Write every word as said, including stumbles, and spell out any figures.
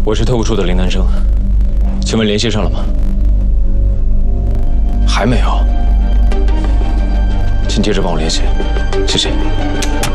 我是特务处的林南生，请问联系上了吗？还没有，请接着帮我联系，谢谢。